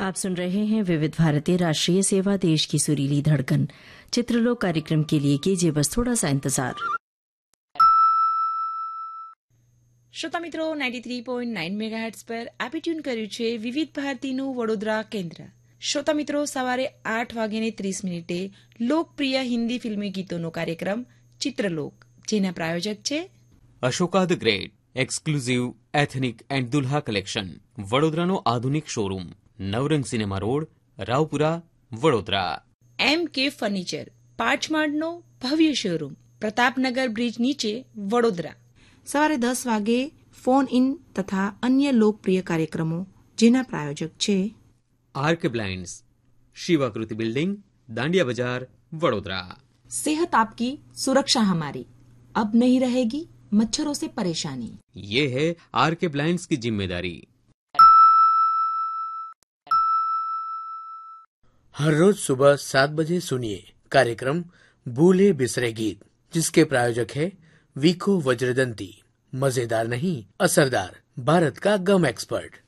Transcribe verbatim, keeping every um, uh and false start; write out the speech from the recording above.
आप सुन रहे हैं विविध भारतीय राष्ट्रीय सेवा, देश की सुरीली धड़कन। चित्रलोक कार्यक्रम के लिए कीजिए बस थोड़ा सा इंतजार। શ્રોતા મિત્રો, ninety three point nine megahertz પર આપે ટ્યુન કર્યું છે વિવિધ ભારતીનું વડોદરા કેન્દ્ર. શ્રોતા મિત્રો, સવારે આઠ વાગ્યાને ત્રીસ મિનિટે લોકપ્રિય હિન્દી ફિલ્મી ગીતોનો કાર્યક્રમ ચિત્રલોક, જેના પ્રાયોજક છે Ashoka the great exclusive ethnic and Dulha collection, વડોદરાનો આધુનિક શોરૂમ, નવરંગ સિનેમા રોડ, રાવપુરા, વડોદરા. એમ કે ફર્નિચર, પાછમાડનો ભવ્ય શોરૂમ, પ્રતાપનગર બ્રિજ નીચે, વડોદરા. સવારે દસ વાગે ફોન ઇન તથા અન્ય લોકપ્રિય કાર્યક્રમો, જેના પ્રાયોજક છે આર્કે બ્લાઇન્ડ્સ, શિવાકૃતિ બિલ્ડિંગ, દાંડિયા બજાર, વડોદરા. सेहत आपकी सुरक्षा हमारी, अब नहीं रहेगी मच्छरों से परेशानी. ये है आरके ब्लाइंड्स की जिम्मेदारी. हर रोज सुबह सात बजे सुनिए कार्यक्रम भूले बिसरे गीत, जिसके प्रायोजक है वीको वज्रदंती. मजेदार नहीं, असरदार, भारत का गम एक्सपर्ट.